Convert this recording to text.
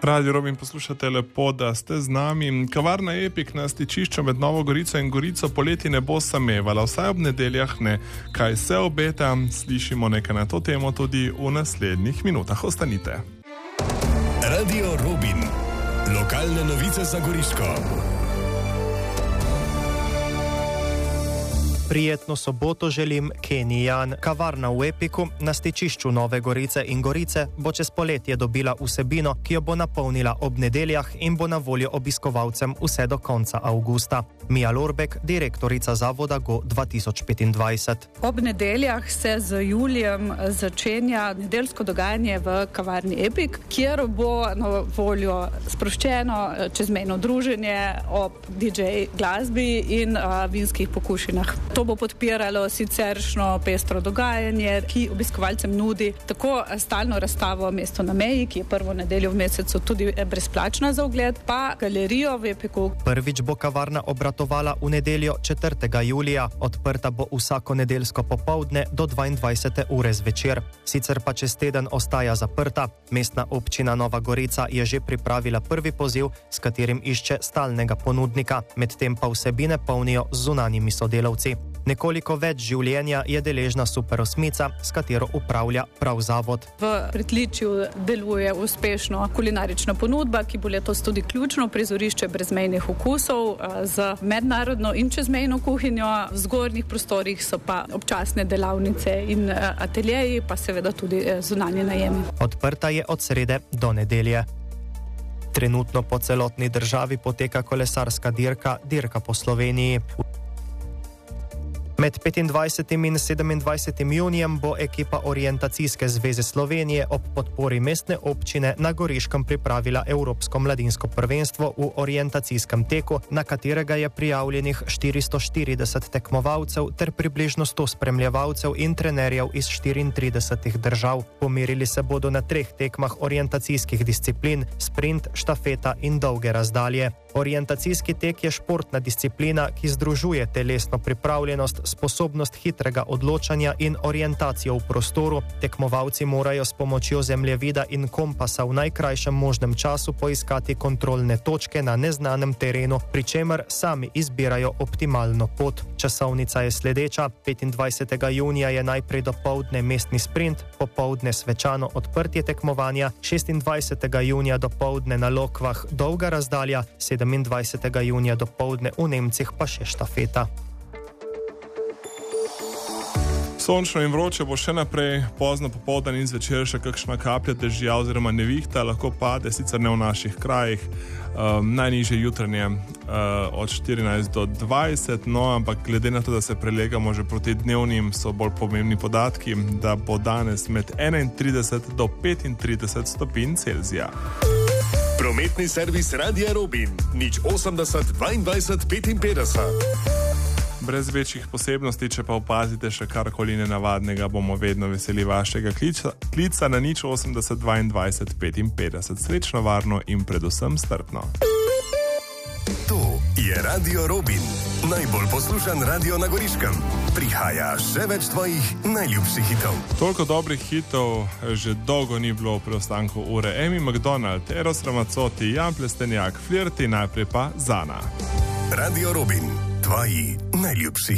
Radio Robin poslušate, lepo, da ste z nami. Kavarna Epik na stičišču med Novo Gorico in Gorico poleti ne bo samevala, vsaj ob nedeljah ne. Kaj se obeta, slišimo nekaj na to temo tudi v naslednjih minutah. Ostanite. Radio Robin. Lokalne novice za Goriško. Prijetno soboto želim, Kenny Jan. Kavarna v Epiku na stičišču Nove Gorice in Gorice bo čez poletje dobila vsebino, ki jo bo napolnila ob nedeljah in bo na voljo obiskovalcem vse do konca avgusta. Mija Lorbek, direktorica zavoda Go 2025. Ob nedeljah se z julijem začenja nedeljsko dogajanje v kavarni Epik, kjer bo na voljo sproščeno čezmejno druženje ob DJ glasbi in vinskih pokušinah. To bo podpiralo siceršno pestro dogajanje, ki obiskovalcem nudi tako stalno razstavo Mesto na meji, ki je prvo nedeljo v mesecu tudi brezplačna za ogled, pa galerijo v Epiku. Prvič bo kavarna obratovala v nedeljo 4. julija. Odprta bo vsako nedeljsko popoldne do 22. ure zvečer. Sicer pa čez teden ostaja zaprta. Mestna občina Nova Gorica je že pripravila prvi poziv, s katerim išče stalnega ponudnika, medtem pa vsebine polnijo z zunanjimi sodelavci. Nekoliko več življenja je deležna Super Osmica, s katero upravlja prav zavod. V pritličju deluje uspešno kulinarična ponudba, ki bo letos tudi ključno prizorišče brezmejnih okusov z mednarodno in čezmejno kuhinjo. V zgornjih prostorih so pa občasne delavnice in ateljeji, pa seveda tudi zunanje najemi. Odprta je od srede do nedelje. Trenutno po celotni državi poteka kolesarska dirka po Sloveniji. Med 25. in 27. junijem bo ekipa Orientacijske zveze Slovenije ob podpori mestne občine na Goriškem pripravila Evropsko mladinsko prvenstvo v orientacijskem teku, na katerega je prijavljenih 440 tekmovalcev ter približno 100 spremljevalcev in trenerjev iz 34 držav. Pomerili se bodo na 3 tekmah orientacijskih disciplin: sprint, štafeta in dolge razdalje. Orientacijski tek je športna disciplina, ki združuje telesno pripravljenost, sposobnost hitrega odločanja in orientacijo v prostoru. Tekmovalci morajo s pomočjo zemljevida in kompasa v najkrajšem možnem času poiskati kontrolne točke na neznanem terenu, pri čemer sami izbirajo optimalno pot. Časovnica je sledeča: 25. junija je najprej dopoldne mestni sprint, popoldne svečano odprtje tekmovanja, 26. junija dopoldne na Lokvah dolga razdalja, 27. junija dopoldne v Nemcih pa še štafeta. Sončno in vroče bo še naprej, pozno popoldan in zvečer še kakšna kaplja dežja oziroma nevihta lahko pade, sicer ne v naših krajih. Najnižje jutranje od 14 do 20, no ampak glede na to, da se prelegamo že proti dnevnim, so bolj pomembni podatki, da bo danes med 31 do 35 stopinj Celzija. Prometni servis Radia Robin, 080 22 55. Brez večjih posebnosti, če pa opazite še karkoli nenavadnega, bomo vedno veseli vašega klica na 080 22 55. Srečno, varno in predvsem strpno. To je Radio Robin, najbolj poslušan radio na Goriškem. Prihaja še več tvojih najljubših hitov. Toliko dobrih hitov že dolgo ni bilo v preostanku ure. Amy McDonald, Eros Ramazzotti, Jan Plestenjak, Flirti, najprej pa Zana. Radio Robin, tvoji najljubši